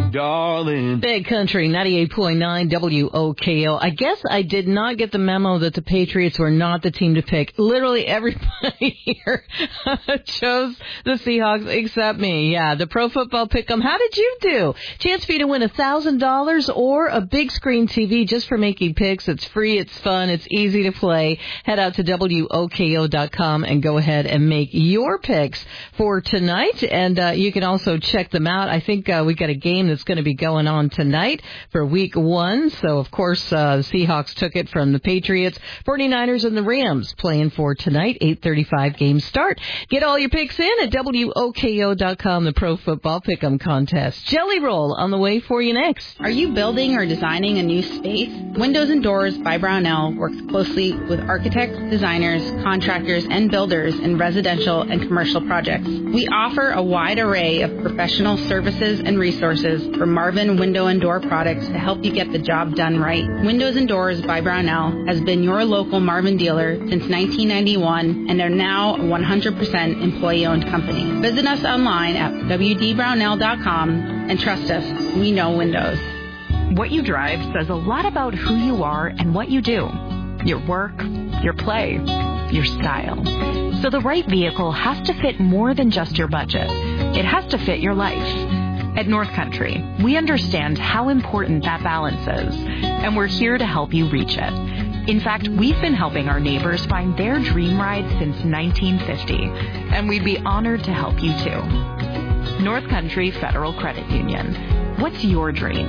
darling. Big Country 98.9 WOKO. I guess I did not get the memo that the Patriots were not the team to pick. Literally everybody here chose the Seahawks except me. Yeah, the Pro Football Pick'em. How did you do? Chance for you to win $1,000 or a big screen TV just for making picks. It's free, it's fun, it's easy to play. Head out to WOKO.com and go ahead and make your picks for tonight. And you can also check them out. I think we got a game that's going to be going on tonight for week 1. So, of course, the Seahawks took it from the Patriots. 49ers and the Rams playing for tonight. 8:35 game start. Get all your picks in at WOKO.com, the Pro Football Pick'em contest. Jelly Roll on the way for you next. Are you building or designing a new space? Windows and Doors by Brownell works closely with architects, designers, contractors, and builders in residential and commercial projects. We offer a wide array of professional services and resources for Marvin Window and Door products to help you get the job done right. Windows and Doors by Brownell has been your local Marvin dealer since 1991 and are now a 100% employee-owned company. Visit us online at wdbrownell.com and trust us, we know windows. What you drive says a lot about who you are and what you do. Your work, your play, your style. So the right vehicle has to fit more than just your budget. It has to fit your life. At North Country, we understand how important that balance is, and we're here to help you reach it. In fact, we've been helping our neighbors find their dream ride since 1950, and we'd be honored to help you too. North Country Federal Credit Union. What's your dream?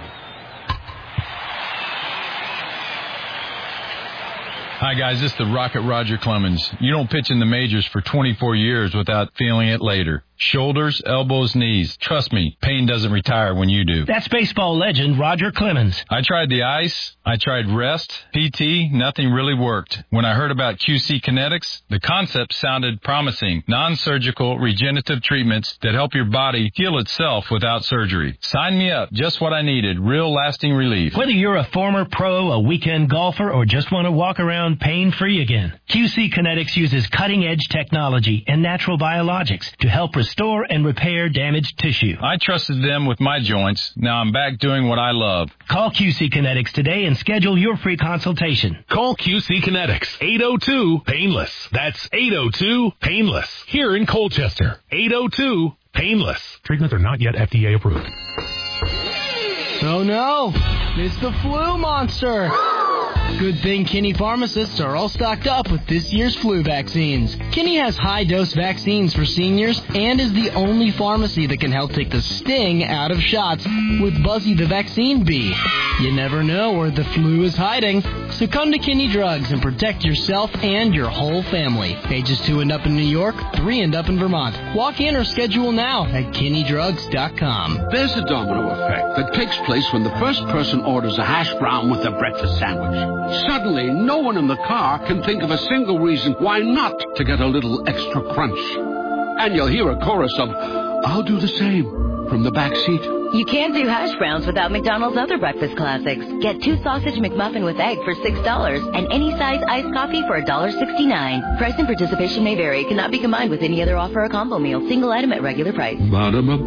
Hi, guys. This is the Rocket Roger Clemens. You don't pitch in the majors for 24 years without feeling it later. Shoulders, elbows, knees. Trust me, pain doesn't retire when you do. That's baseball legend Roger Clemens. I tried the ice. I tried rest, PT. Nothing really worked. When I heard about QC Kinetics, the concept sounded promising. Non-surgical regenerative treatments that help your body heal itself without surgery. Sign me up. Just what I needed. Real lasting relief. Whether you're a former pro, a weekend golfer, or just want to walk around pain-free again, QC Kinetics uses cutting-edge technology and natural biologics to help restore and repair damaged tissue. I trusted them with my joints. Now I'm back doing what I love. Call QC Kinetics today and schedule your free consultation. Call QC Kinetics, 802-PAINLESS. That's 802-PAINLESS. Here in Colchester, 802-PAINLESS. Treatments are not yet FDA approved. Oh no, it's the flu monster. Good thing Kinney pharmacists are all stocked up with this year's flu vaccines. Kinney has high-dose vaccines for seniors and is the only pharmacy that can help take the sting out of shots with Buzzy the Vaccine Bee. You never know where the flu is hiding, so come to Kinney Drugs and protect yourself and your whole family. Ages 2 and up in New York, 3 and up in Vermont. Walk in or schedule now at KinneyDrugs.com. There's a domino effect that takes place when the first person orders a hash brown with a breakfast sandwich. Suddenly, no one in the car can think of a single reason why not to get a little extra crunch. And you'll hear a chorus of, "I'll do the same," from the back seat. You can't do hash browns without McDonald's other breakfast classics. Get 2 sausage McMuffin with egg for $6 and any size iced coffee for $1.69. Price and participation may vary. Cannot be combined with any other offer or combo meal. Single item at regular price. Ba-da-ba-ba.